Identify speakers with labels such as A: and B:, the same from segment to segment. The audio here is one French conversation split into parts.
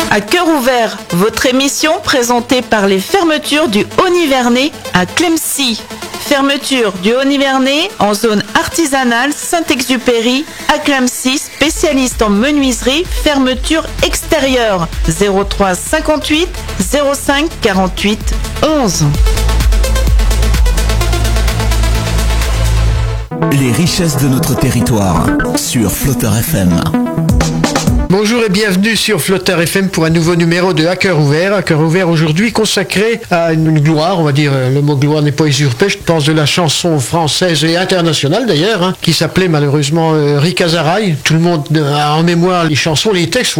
A: À cœur ouvert, votre émission présentée par les fermetures du Haut-Nivernais à Clemcy. Fermeture du Haut-Nivernais en zone artisanale Saint-Exupéry à Clemcy, spécialiste en menuiserie, fermeture extérieure 03 58 05 48 11.
B: Les richesses de notre territoire sur Flotteur FM.
C: Bonjour et bienvenue sur Flotteur FM pour un nouveau numéro de À cœur ouvert. À cœur ouvert aujourd'hui consacré à une gloire, on va dire, le mot gloire n'est pas usurpé, je pense de la chanson française et internationale d'ailleurs, qui s'appelait malheureusement Rika Zaraï. Tout le monde a en mémoire les chansons, les textes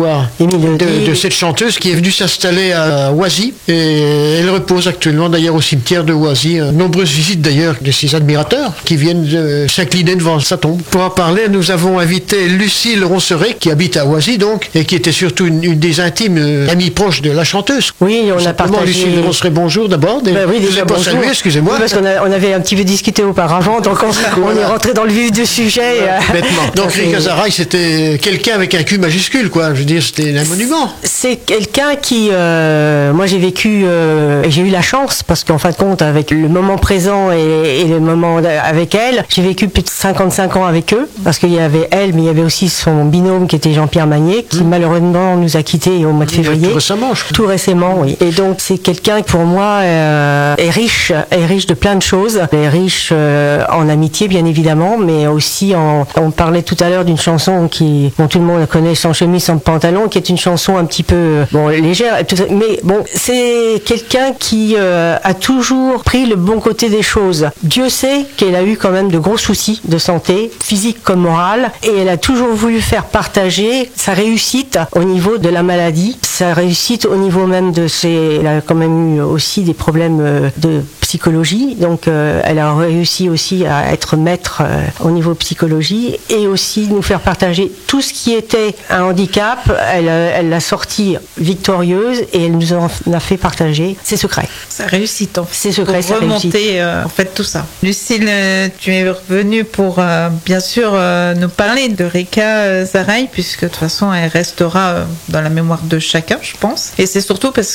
C: de cette chanteuse qui est venue s'installer à Oisy et elle repose actuellement d'ailleurs au cimetière de Oisy. Nombreuses visites d'ailleurs de ses admirateurs qui viennent s'incliner devant sa tombe. Pour en parler, nous avons invité Lucille Ronceret qui habite à Oisy donc, et qui était surtout une des intimes amies proches de la chanteuse.
D: Oui, on a partagé...
C: Lucille Ronceret, bonjour d'abord.
D: Oui, déjà bonjour.
C: Saluer, excusez-moi.
D: Oui, parce qu'on avait un petit peu discuté auparavant, donc on est rentré dans le vif du sujet.
C: Bêtement. Donc Rika Zaraï, c'était quelqu'un avec un Q majuscule, quoi. Je veux dire, c'était un monument.
D: C'est quelqu'un qui... moi, j'ai vécu... et j'ai eu la chance, parce qu'en fin de compte, avec le moment présent et le moment avec elle, j'ai vécu plus de 55 ans avec eux, parce qu'il y avait elle, mais il y avait aussi son binôme qui était Jean-Pierre Magnier, qui malheureusement nous a quittés au mois de février.
C: Tout récemment, je crois.
D: Tout récemment, oui. Et donc c'est quelqu'un qui pour moi est riche de plein de choses. Est riche en amitié bien évidemment, mais aussi on parlait tout à l'heure d'une chanson dont tout le monde connaît, Sans chemise, sans pantalon, qui est une chanson un petit peu légère, mais bon, c'est quelqu'un qui a toujours pris le bon côté des choses. Dieu sait qu'elle a eu quand même de gros soucis de santé, physique comme morale, et elle a toujours voulu faire partager sa réussite au niveau de la maladie, sa réussite au niveau même elle a quand même eu aussi des problèmes de psychologie, donc elle a réussi aussi à être maître au niveau psychologie et aussi nous faire partager tout ce qui était un handicap. Elle l'a sorti victorieuse et elle nous en a fait partager ses secrets.
A: Sa réussite en fait.
D: Ses secrets,
A: pour remonter en fait tout ça. Lucille, tu es revenue pour bien sûr nous parler de Rika Zaraï, puisque de toute façon elle restera dans la mémoire de chacun, je pense. Et c'est surtout parce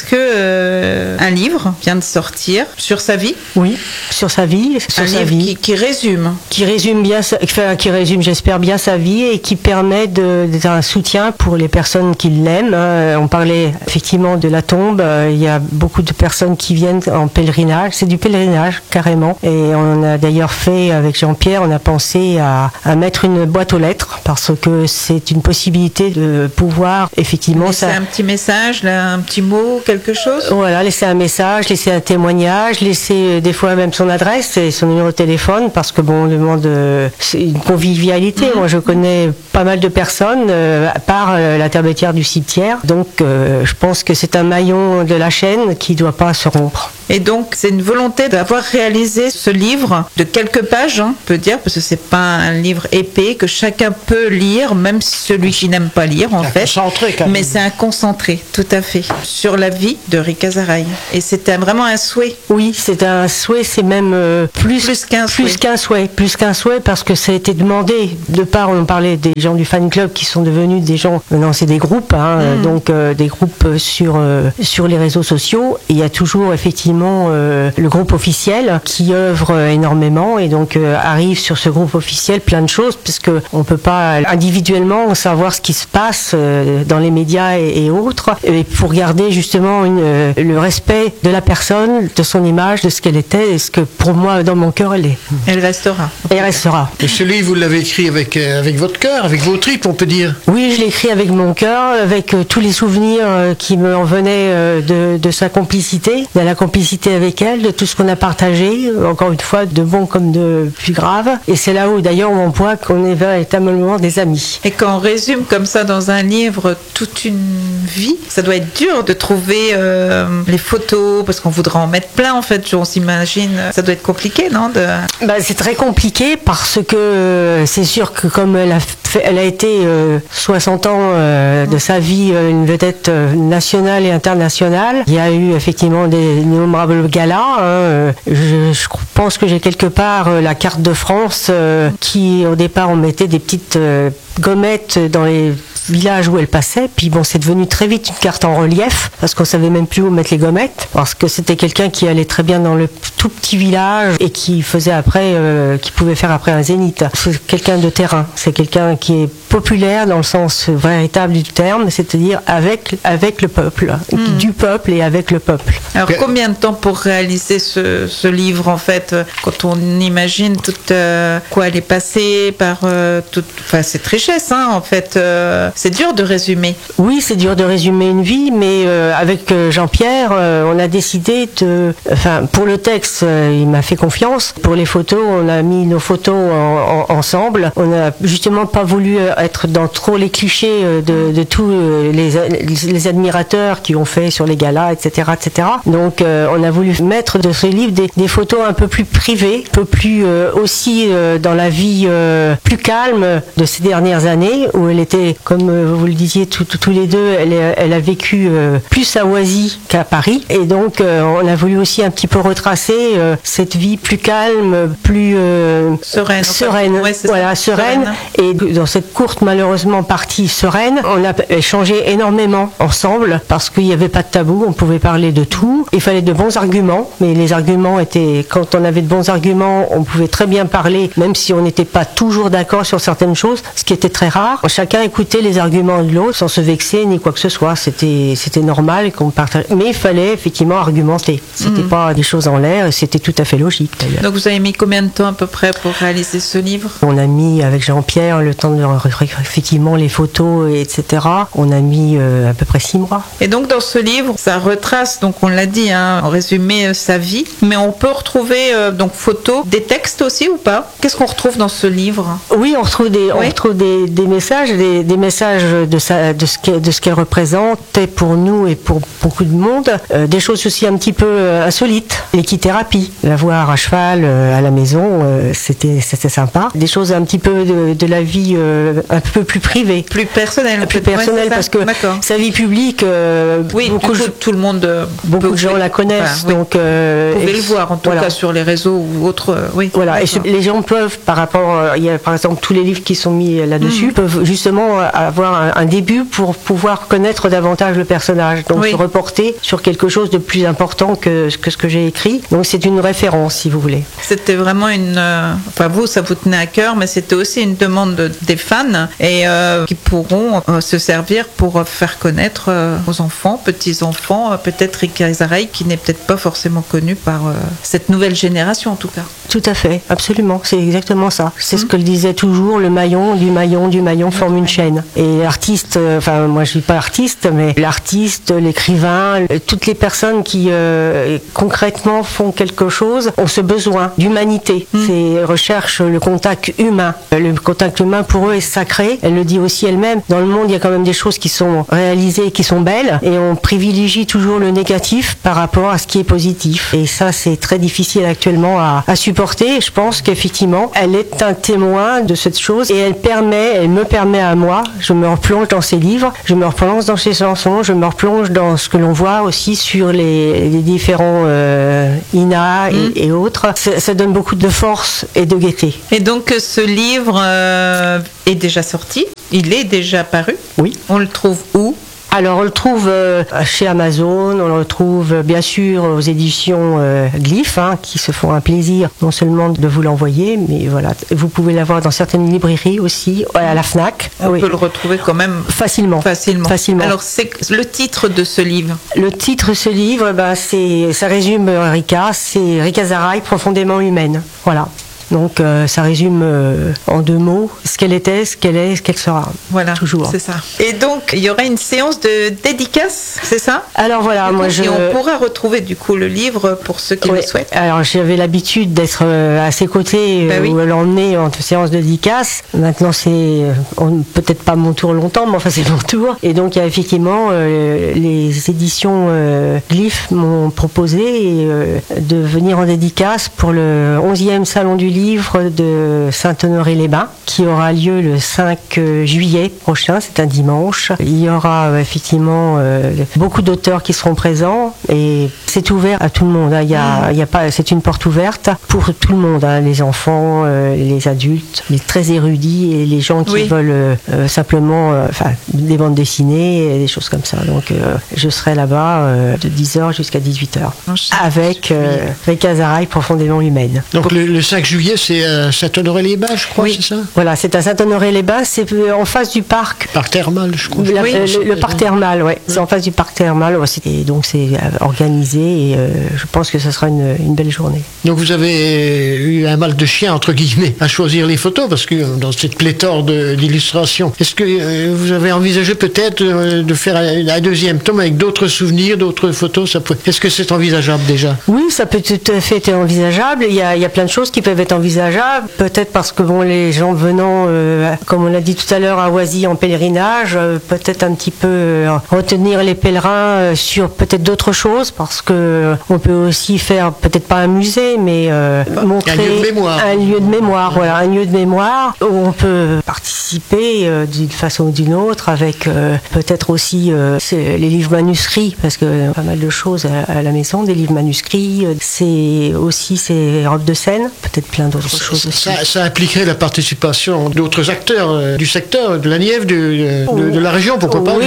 A: que un livre vient de sortir sur sa vie.
D: Oui, sur sa vie. Sur sa vie.
A: Qui résume.
D: Qui résume, j'espère bien sa vie et qui permet d'être un soutien pour les personnes qui l'aiment. On parlait effectivement de la tombe. Il y a beaucoup de personnes qui viennent en pèlerinage. C'est du pèlerinage carrément. Et on a d'ailleurs fait avec Jean-Pierre, on a pensé à mettre une boîte aux lettres parce que c'est une possibilité de pouvoir effectivement
A: laisser un petit message, là, un petit mot, quelque chose.
D: Voilà, laisser un message, laisser un témoignage, laisser des fois même son adresse et son numéro de téléphone parce que bon, on demande c'est une convivialité. Moi, je connais pas mal de personnes par la tabatière du cimetière, donc je pense que c'est un maillon de la chaîne qui doit pas se rompre.
A: Et donc, c'est une volonté d'avoir réalisé ce livre de quelques pages, on peut dire, parce que c'est pas un livre épais que chacun peut lire, même celui qui n'aime pas lire, en fait.
C: Concentré, quand même.
A: Mais c'est un concentré, tout à fait, sur la vie de Rika Zaraï. Et c'était vraiment un souhait.
D: Oui, c'est un souhait, c'est même plus qu'un souhait, parce que ça a été demandé de part, on parlait des gens du fan club qui sont devenus des gens, maintenant c'est des groupes, donc des groupes sur les réseaux sociaux. Et il y a toujours effectivement le groupe officiel qui œuvre énormément et donc arrive sur ce groupe officiel plein de choses parce que on peut pas individuellement savoir ce qui se passe dans les médias et autres, et pour garder justement le respect de la personne, de son image, de ce qu'elle était et ce que pour moi dans mon cœur elle est.
A: Elle restera.
D: Elle restera.
C: Et ce livre, vous l'avez écrit avec votre cœur, avec vos tripes, on peut dire.
D: Oui, je l'ai écrit avec mon cœur, avec tous les souvenirs qui me en venaient de sa complicité, de la complicité avec elle, de tout ce qu'on a partagé, encore une fois, de bon comme de plus grave. Et c'est là où d'ailleurs on voit qu'on est véritablement des amis.
A: Et quand on résume comme ça dans un livre toute une vie, ça doit être dur de trouver les photos, parce qu'on voudra en mettre plein en fait, on s'imagine. Ça doit être compliqué, non
D: c'est très compliqué parce que c'est sûr que comme elle a été 60 ans de sa vie une vedette nationale et internationale, il y a eu effectivement des innombrables galas. Je pense que j'ai quelque part la carte de France qui au départ on mettait des petites gommettes village où elle passait. Puis bon, c'est devenu très vite une carte en relief parce qu'on savait même plus où mettre les gommettes, parce que c'était quelqu'un qui allait très bien dans le tout petit village et qui faisait après, qui pouvait faire après un zénith. C'est quelqu'un de terrain. C'est quelqu'un qui est populaire dans le sens véritable du terme, c'est-à-dire avec le peuple, du peuple et avec le peuple.
A: Alors combien de temps pour réaliser ce livre en fait, quand on imagine toute quoi elle est passée par toute, enfin cette richesse en fait, c'est dur de résumer.
D: Oui, c'est dur de résumer une vie, mais avec Jean-Pierre, on a décidé pour le texte, il m'a fait confiance. Pour les photos, on a mis nos photos ensemble. On n'a justement pas voulu être dans trop les clichés de tous les admirateurs qui ont fait sur les galas, etc., etc. Donc, on a voulu mettre de ce livre des photos un peu plus privées, un peu plus aussi dans la vie plus calme de ces dernières années, où elle était, comme vous le disiez tous les deux, elle a vécu plus à Oisy qu'à Paris. Et donc, on a voulu aussi un petit peu retracer cette vie plus calme, plus
A: sereine.
D: Ouais, voilà, sereine. Et dans cette courte, malheureusement, partie sereine, on a échangé énormément ensemble parce qu'il n'y avait pas de tabou, on pouvait parler de tout. Il fallait de bons arguments, mais les arguments étaient, quand on avait de bons arguments, on pouvait très bien parler, même si on n'était pas toujours d'accord sur certaines choses, ce qui était très rare. Chacun écoutait les arguments de l'autre sans se vexer ni quoi que ce soit. C'était normal qu'on partage. Mais il fallait effectivement argumenter. C'était pas des choses en l'air, et c'était tout à fait logique d'ailleurs.
A: Donc vous avez mis combien de temps à peu près pour réaliser ce livre?
D: On a mis avec Jean-Pierre le temps de effectivement les photos, etc. On a mis à peu près 6 mois.
A: Et donc dans ce livre, ça retrace, donc on l'a dit, en résumé, sa vie. Mais on peut retrouver donc photos, des textes aussi ou pas? Qu'est-ce qu'on retrouve dans ce livre?
D: Oui, on retrouve des messages, des messages de ce qu'elle représentait pour nous et pour beaucoup de monde. Des choses aussi un petit peu insolites. L'équithérapie, la voir à cheval à la maison, c'était sympa. Des choses un petit peu de la vie un peu plus privée.
A: Plus personnelle.
D: Plus personnelle, parce que sa vie publique,
A: oui, tout le monde,
D: beaucoup de gens la connaissent.
A: Enfin,
D: donc,
A: vous pouvez le voir, en tout cas sur les réseaux ou autres. Oui.
D: Voilà, et les gens peuvent, par rapport, il y a par exemple tous les livres qui sont mis là-dessus, peuvent justement avoir un début pour pouvoir connaître davantage le personnage. Donc se reporter sur quelque chose de plus important que ce que j'ai écrit. Donc c'est une référence, si vous voulez.
A: C'était vraiment enfin vous, ça vous tenait à cœur, mais c'était aussi une demande des fans et qui pourront se servir pour faire connaître aux enfants, petits-enfants, peut-être Rika Zaraï, qui n'est peut-être pas forcément connu par cette nouvelle génération en tout cas.
D: Tout à fait, absolument, c'est exactement ça. C'est ce que le disait toujours, le maillon du maillon forme une chaîne. Et l'artiste, enfin moi je suis pas artiste, mais l'artiste, l'écrivain, toutes les personnes qui concrètement font quelque chose ont ce besoin d'humanité. C'est recherche le contact humain. Le contact humain pour eux est sacré. Elle le dit aussi elle-même. Dans le monde, il y a quand même des choses qui sont réalisées, qui sont belles, et on privilégie toujours le négatif par rapport à ce qui est positif. Et ça, c'est très difficile actuellement à supporter. Et je pense qu'effectivement, elle est un témoin de cette chose, et elle me permet à moi, je me replonge dans ses livres, je me replonge dans ses chansons, je me replonge dans ce que l'on voit aussi sur les différents INA et autres. Ça donne beaucoup de force et de gaieté.
A: Et donc ce livre est déjà sorti, il est déjà paru.
D: Oui.
A: On le trouve où?
D: Alors on le trouve chez Amazon, on le trouve bien sûr aux éditions Glyph, qui se font un plaisir non seulement de vous l'envoyer, mais voilà, vous pouvez l'avoir dans certaines librairies aussi, à la Fnac.
A: On peut le retrouver quand même facilement. Alors c'est le titre de ce livre.
D: Le titre de ce livre, ça résume Rika, c'est Rika Zaraï, profondément humaine. Voilà. Donc ça résume en 2 mots ce qu'elle était, ce qu'elle est, ce qu'elle sera.
A: Voilà,
D: toujours.
A: C'est ça. Et donc il y aura une séance de dédicace, c'est ça?
D: Alors voilà,
A: et on pourra retrouver du coup le livre pour ceux qui le souhaitent.
D: Alors j'avais l'habitude d'être à ses côtés ou l'emmener en séance de dédicace. Maintenant c'est peut-être pas mon tour longtemps, mais enfin c'est mon tour. Et donc il y a effectivement les éditions Glyph m'ont proposé de venir en dédicace pour le 11e salon du livre de Saint-Honoré-les-Bains qui aura lieu le 5 juillet prochain, c'est un dimanche. Il y aura effectivement beaucoup d'auteurs qui seront présents et c'est ouvert à tout le monde. Il y a pas, c'est une porte ouverte pour tout le monde, hein, les enfants, les adultes, les très érudits et les gens qui veulent simplement des bandes dessinées et des choses comme ça. Donc je serai là-bas de 10h jusqu'à 18h avec Azaraï profondément humaine.
C: Donc le 5 juillet, c'est Saint-Honoré-les-Bains, je crois, c'est ça?
D: Voilà, c'est à Saint-Honoré-les-Bains, c'est en face du parc.
C: Parc thermal, je crois.
D: Le parc thermal, ouais. C'est en face du parc thermal. Et donc c'est organisé et je pense que ce sera une belle journée.
C: Donc vous avez eu un mal de chien, entre guillemets, à choisir les photos, parce que dans cette pléthore d'illustrations, est-ce que vous avez envisagé peut-être de faire un deuxième tome avec d'autres souvenirs, d'autres photos? Est-ce que c'est envisageable déjà?
D: Oui, ça peut tout à fait être envisageable. Il y a plein de choses qui peuvent être envisageables. Peut-être parce que les gens venant, comme on l'a dit tout à l'heure, à Oisy en pèlerinage, peut-être un petit peu retenir les pèlerins sur peut-être d'autres choses, parce que on peut aussi faire peut-être pas un musée, mais montrer
C: un lieu de mémoire.
D: Un lieu de mémoire, voilà, un lieu de mémoire où on peut participer d'une façon ou d'une autre avec peut-être aussi les livres manuscrits, parce que pas mal de choses à la maison, des livres manuscrits, c'est aussi ces robes de scène, peut-être plein d'autres choses aussi.
C: Ça impliquerait la participation d'autres acteurs du secteur, de la Nièvre, de la région, pourquoi pas?
D: Oui,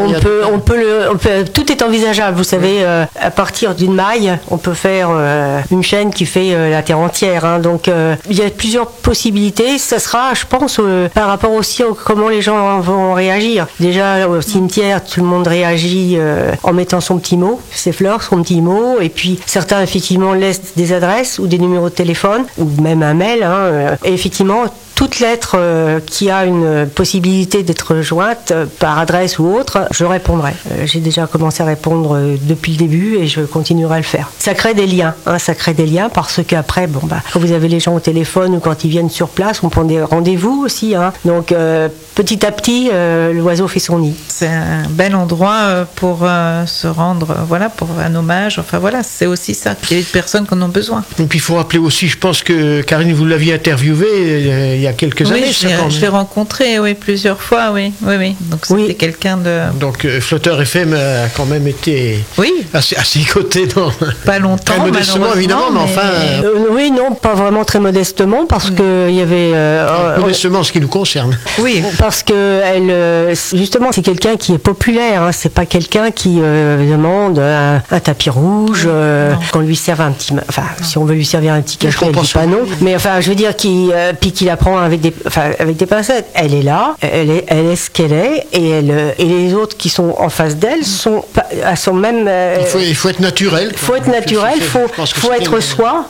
D: on peut tout est envisageable. Vous savez, à partir d'une maille, on peut faire une chaîne qui fait la terre entière. Hein. Donc, il y a plusieurs possibilités. Ça sera, je pense, par rapport aussi à comment les gens vont réagir. Déjà, au cimetière, tout le monde réagit en mettant son petit mot, ses fleurs, son petit mot. Et puis, certains, effectivement, laissent des adresses ou des numéros de téléphone, ou même un mail. Hein. Et effectivement, toute lettre qui a une possibilité d'être jointe par adresse ou autre, je répondrai. J'ai déjà commencé à répondre depuis le début et je continuerai à le faire. Ça crée des liens, ça crée des liens parce qu'après, quand vous avez les gens au téléphone ou quand ils viennent sur place, on prend des rendez-vous aussi. Hein. Donc petit à petit, l'oiseau fait son nid.
A: C'est un bel endroit pour se rendre, pour un hommage. Enfin voilà, c'est aussi ça. Il y a des personnes qui en ont besoin.
C: Et puis il faut rappeler aussi, je pense que Karine, vous l'aviez interviewé il y a quelques années.
A: Je l'ai rencontré, plusieurs fois, oui. Donc c'était quelqu'un de...
C: Donc Flotteur FM a quand même été à ses côtés dans...
A: Pas longtemps,
C: très modestement, évidemment, mais enfin...
D: oui, non, pas vraiment très modestement, parce qu'il y avait...
C: modestement, ce qui nous concerne.
D: Oui. Parce que elle, justement, c'est quelqu'un qui est populaire, hein, c'est pas quelqu'un qui demande un tapis rouge, qu'on lui serve un petit... Enfin, si on veut lui servir un petit café, elle dit pas non. Mais enfin, je veux dire, puis qu'il apprend avec des pincettes. Elle est là, elle est ce qu'elle est, et les autres qui sont en face d'elle sont même...
C: il faut être naturel.
D: Il faut être naturel, faut être soi,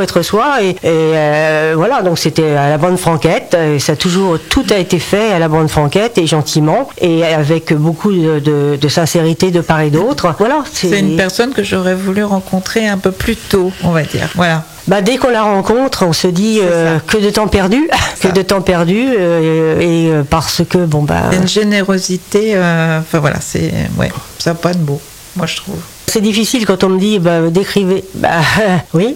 D: et voilà, donc c'était à la Bonne Franquette, tout a été fait à la Bonne Franquette, et gentiment, et avec beaucoup de sincérité de part et d'autre. Voilà.
A: C'est une personne que j'aurais voulu rencontrer un peu plus tôt, on va dire. Voilà.
D: Dès qu'on la rencontre, on se dit que de temps perdu, et parce que
A: c'est une générosité. Ça n'a pas de mots, moi je trouve.
D: C'est difficile quand on me dit décrivez. Oui,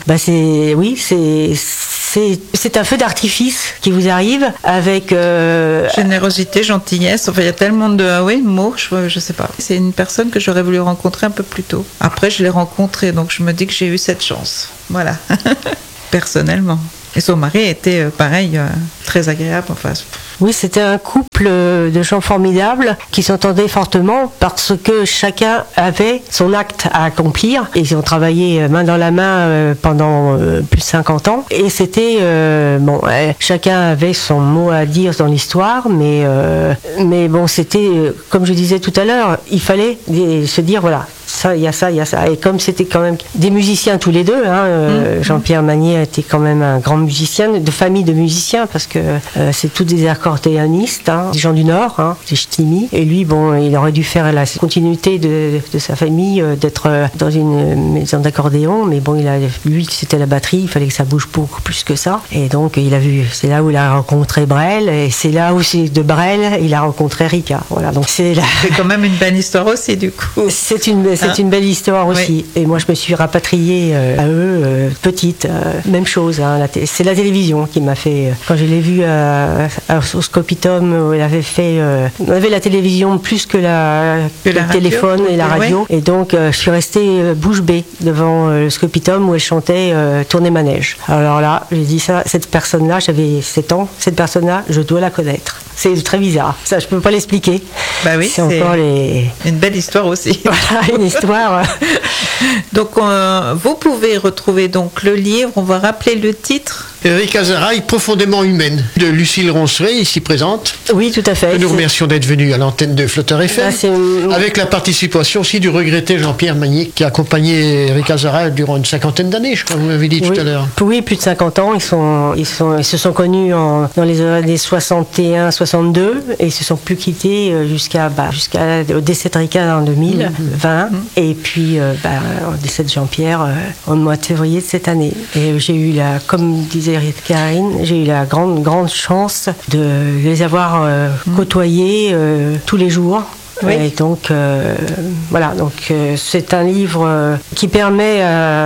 D: c'est un feu d'artifice qui vous arrive avec
A: générosité, gentillesse. Enfin, il y a tellement de mots. Je sais pas. C'est une personne que j'aurais voulu rencontrer un peu plus tôt. Après, je l'ai rencontrée, donc je me dis que j'ai eu cette chance. Voilà, personnellement. Et son mari était pareil, très agréable. Enfin.
D: Oui, c'était un couple de gens formidables qui s'entendaient fortement parce que chacun avait son acte à accomplir. Et ils ont travaillé main dans la main pendant plus de 50 ans. Et c'était... chacun avait son mot à dire dans l'histoire, mais c'était, comme je disais tout à l'heure, il fallait se dire, voilà, ça, il y a ça. Et comme c'était quand même des musiciens tous les deux, Jean-Pierre Magnier était quand même un grand musicien, de famille de musiciens, parce que c'est tous des accordéonistes, des gens du Nord, des ch'timis. Et lui, il aurait dû faire la continuité de sa famille, d'être dans une maison d'accordéon, mais lui, c'était la batterie, il fallait que ça bouge beaucoup plus que ça. Et donc, c'est là où il a rencontré Brel, et c'est là où de Brel, il a rencontré Rika. Voilà, donc c'est quand
A: même une belle histoire aussi, du coup.
D: C'est une belle c'est une belle histoire aussi. Et moi, je me suis rapatriée à eux, petite. Même chose. Hein, c'est la télévision qui m'a fait. Quand je l'ai vu au Scopitum, où il avait fait. On avait la télévision plus que le téléphone et la radio. Et donc, je suis restée bouche bée devant le Scopitum où elle chantait Tourner manège. Alors là, j'ai dit ça, cette personne-là, j'avais 7 ans, cette personne-là, je dois la connaître. C'est très bizarre. Ça, je peux pas l'expliquer.
A: Bah oui, c'est encore une belle histoire aussi.
D: Voilà, une histoire.
A: Donc, vous pouvez retrouver donc le livre. On va rappeler le titre.
C: Eric Azaraï, profondément humaine, de Lucille Ronceret, ici présente.
D: Oui, tout à fait.
C: Nous remercions d'être venu à l'antenne de Flotteur FM, avec la participation aussi du regretté Jean-Pierre Magnier, qui a accompagné Eric Azaraï durant une 50aine d'années, je crois que vous m'avez dit tout à l'heure.
D: Oui, plus de 50 ans. Ils se sont connus dans les années 61, 62, et ils se sont plus quittés jusqu'à au décès de Ricard en 2020, et puis au décès de Jean-Pierre au mois de février de cette année. Et j'ai eu comme disait Karine, j'ai eu la grande chance de les avoir côtoyés tous les jours. Oui. Et donc, voilà. Donc, c'est un livre qui permet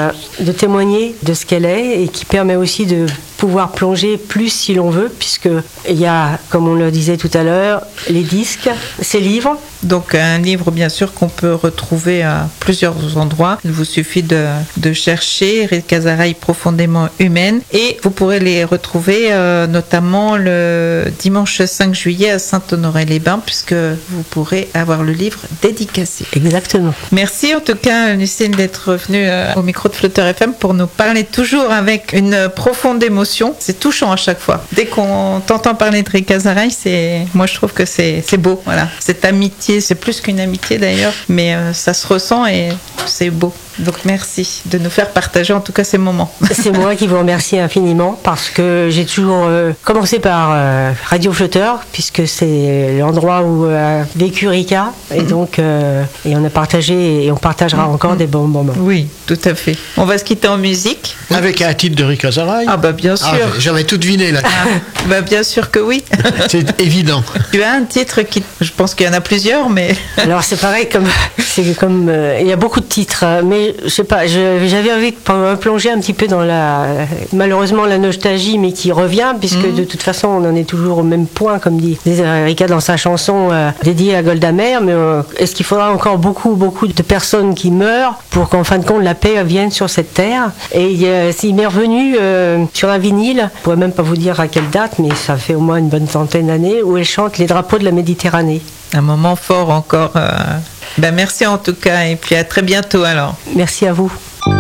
D: de témoigner de ce qu'elle est et qui permet aussi de pouvoir plonger plus si l'on veut, puisque il y a, comme on le disait tout à l'heure, les disques, ces livres.
A: Donc un livre bien sûr qu'on peut retrouver à plusieurs endroits. Il vous suffit de chercher Eric Azaraï profondément humaine, et vous pourrez les retrouver notamment le dimanche 5 juillet à Saint-Honoré-les-Bains, puisque vous pourrez avoir le livre dédicacé.
D: Exactement.
A: Merci en tout cas Lucille d'être venue au micro de Flotteur FM pour nous parler toujours avec une profonde émotion. C'est touchant à chaque fois. Dès qu'on t'entend parler de Eric Azaraï, moi je trouve que c'est beau. Voilà. Cette amitié, c'est plus qu'une amitié d'ailleurs, mais ça se ressent et c'est beau. Donc merci de nous faire partager en tout cas ces moments.
D: C'est moi qui vous remercie infiniment, parce que j'ai toujours commencé par Radio Flotteur, puisque c'est l'endroit où a vécu Rika, et donc et on a partagé et on partagera encore des bons moments.
A: Oui, tout à fait. On va se quitter en musique.
C: Avec un titre de Eric Azaraï.
A: Ah bah bien sûr.
C: J'avais tout deviné là.
A: Bah bien sûr que oui.
C: C'est évident.
A: Tu as un titre je pense qu'il y en a plusieurs, mais...
D: Alors c'est pareil, il y a beaucoup de titres, mais je sais pas, j'avais envie de plonger un petit peu dans malheureusement la nostalgie, mais qui revient, puisque de toute façon on en est toujours au même point, comme dit Rika dans sa chanson dédiée à Golda Meir, mais est-ce qu'il faudra encore beaucoup de personnes qui meurent pour qu'en fin de compte la paix vienne sur cette terre? Et il m'est revenu sur un vinyle, je pourrais même pas vous dire à quelle date, mais ça fait au moins une bonne centaine d'années, où elle chante les drapeaux de la Méditerranée.
A: Un moment fort encore. Merci en tout cas, et puis à très bientôt alors.
D: Merci à vous.